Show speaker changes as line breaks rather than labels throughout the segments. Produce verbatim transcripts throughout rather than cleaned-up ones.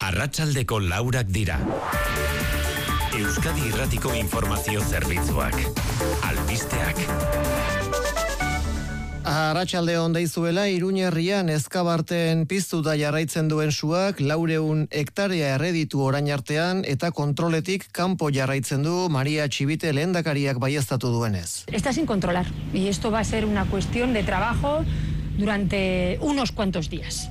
Arratsaldeko laurak dira. Euskadi Irratiko Informazio Zerbitzuak. Albisteak.
Arratsalde on deizuela, Iruñerrian ezkabarten piztuta jarraitzen duen suak laureun hektarea erreditu orain artean eta kontroletik kanpo jarraitzen du Maria Txibite lehendakariak baieztatu duenez.
Está sin controlar y esto va a ser una cuestión de trabajo durante unos cuantos días.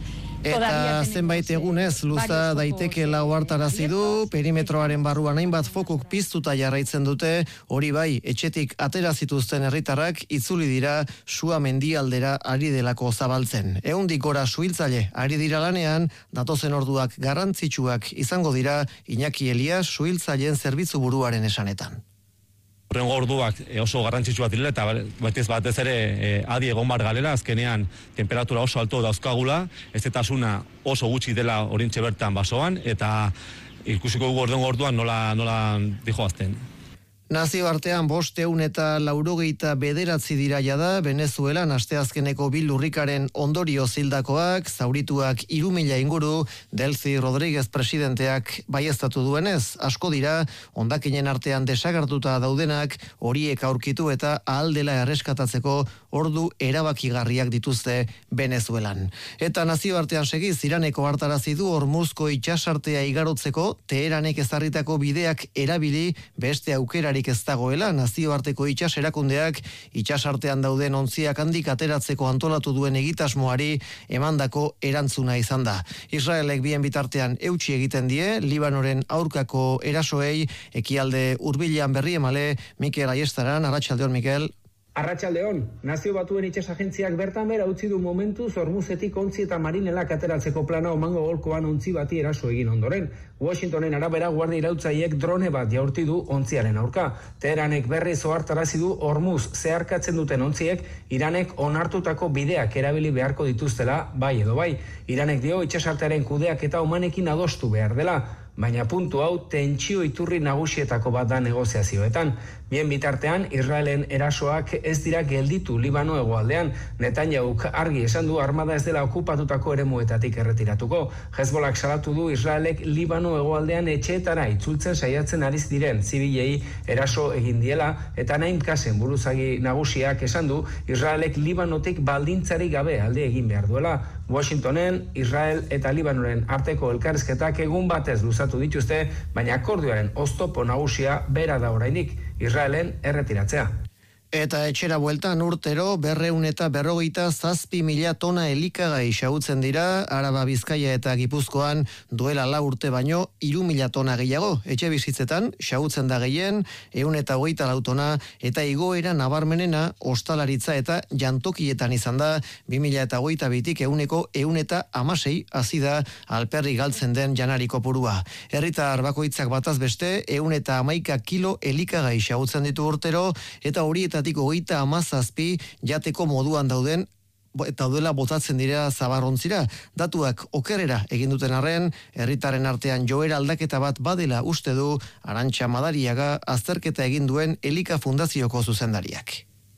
Eta zenbait egunez luza daitekeela ohartarazi du, perimetroaren barruan hainbat fokuk piztuta jarraitzen dute, hori bai, etxetik atera zituzten herritarrak itzuli dira sua mendialdera ari delako zabaltzen. Ehundik gora suhiltzaile ari dira lanean, datozen orduak garrantzitsuak izango dira Iñaki Elias suhiltzaileen zerbitzu buruaren esanetan.
Horrengo orduak oso garrantzitsuak direla eta batez batez ere e, adi egon bar galera, azkenean temperatura oso alto dauzkagula, ezetasuna oso gutxi dela orintxe bertan basoan eta ikusiko dugu horrengo orduan nola, nola dijo azten.
Nazioartean bosteun eta laurogeita bederatzi dira jada, Venezuelan asteazkeneko bilurrikaren ondorio zildakoak, zaurituak hiru mila inguru, Delcy Rodríguez presidenteak baieztatu duenez, asko dira, hondakinen artean desagertuta daudenak, horiek aurkitu eta ahal dela erreskatatzeko ordu erabakigarriak dituzte Venezuelan. Eta nazioartean segiz, Iraneko hartarazi du Hormuzko itsasartea igarotzeko, Teheranek ezarritako bideak erabili beste aukerari ez dagoela, nazioarteko itsas erakundeak itsasartean dauden ontziak handik ateratzeko antolatu duen egitasmoari emandako erantzuna izan da. Israelek bien bitartean eutsi egiten die, Libanoren aurkako erasoei, ekialde hurbilean berri emale, Mikel Aiestaran. Arratsaldeon, Mikel.
Arratsaldeon, Nazio Batuen itsasagentziak bertan bera utzi du momentu Hormuzetik ontzi eta marinelak ateratzeko plana omango golkoan ontzi bati eraso egin ondoren. Washingtonen arabera guardia iraultzaileek drone bat jaurti du ontziaren aurka. Teheranek berriz ohartarazi du Hormuz zeharkatzen duten ontziek Iranek onartutako bideak erabili beharko dituztela, bai edo bai. Iranek dio itsasartearen kudeak eta humanekin adostu behar dela. Baina puntu hau tentsio iturri nagusietako bat da negoziazioetan. Bien bitartean, Israelen erasoak ez dira gelditu Libano hegoaldean. Netanyahuk argi esan du armada ez dela okupatutako eremuetatik erretiratuko. Hezbolak salatu du Israelek Libano hegoaldean etxeetara itzultzen saiatzen ari diren zibilei eraso egin diela, eta Naim Kassem buruzagi nagusiak esan du Israelek Libanotik baldintzarik gabe alde egin behar duela. Washingtonen, Israel eta Libanoren arteko elkarrizketak egun batez luzatu dituzte, baina akordioaren oztopo nagusia bera da oraindik, Israelen erretiratzea.
Eta etxera bueltan urtero berreun eta berrogeita zazpi mila tona elikagai xahutzen dira, Araba, Bizkaia eta Gipuzkoan duela lau urte baino hiru mila tona gehiago. Etxe bizitzetan xahutzen da gehien, ehun eta hogeita lau tona, eta igoera nabarmenena ostalaritza eta jantokietan izan da, bi mila eta hogeita bitik ehuneko ehun eta hamasei hazi da alperri galtzen den janari kopurua. Herritar bakoitzak bataz beste ehun eta hamaika kilo elikagai xahutzen ditu urtero, eta horietatik hogeita hamazazpi jateko moduan dauden eta daudela botatzen dira zabarrontzira. Datuak okerera egin duten arren, herritaren artean joera aldaketa bat badela uste du Arantxa Madariaga azterketa egin duen Elika Fundazioko zuzendariak.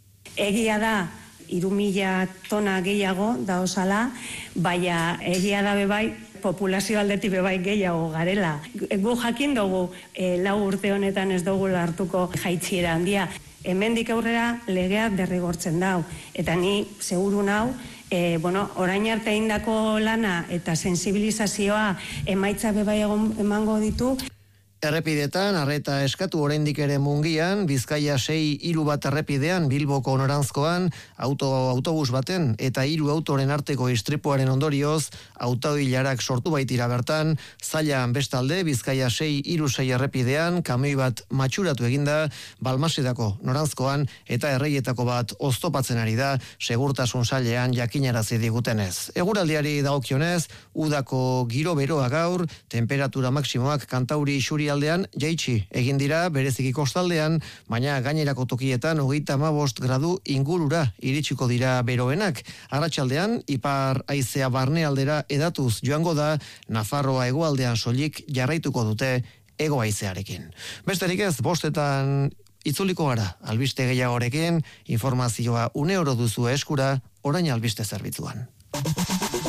Egia da hiru mila tona gehiago da osala, baina egia da bebai populazio aldetik bebai gehiago garela. Gu jakin dugu e, lau urte honetan ez dugu hartuko jaitsiera handia. Hemendik aurrera legea derrigortzen dau, eta ni seguru nau, e, bueno, orain arte egindako lana eta sensibilizazioa emaitza bebai emango ditu.
Errepidetan, arreta eskatu oraindik ere Mungian, Bizkaia sei hiru bat errepidean, Bilboko noranzkoan, auto autobus baten eta hiru autoren arteko istripuaren ondorioz, autoilarak sortu baitira bertan, Zailan bestalde, Bizkaia sei hiru sei errepidean, kamioi bat matxuratu eginda, Balmasedako noranzkoan eta Erreietako bat oztopatzen ari da, segurtasun sailean jakinarazi digutenez. Eguraldiari dagokionez, udako giro beroa gaur, temperatura maksimoak Kantauri isuri aldean jaitsi egin dira bereziki kostaldean, baina gainerako tokietan hogeita hamabost gradu ingurura iritsiko dira beroenak. Arratsaldean ipar haizea barnealdera edatuz joango da, Nafarroa hegoaldean soilik jarraituko dute hego haizearekin. Besterik ez, bostetan itzuliko gara, albiste gehiagorekin, informazioa une oro duzu eskura, orain albiste zerbitzuan.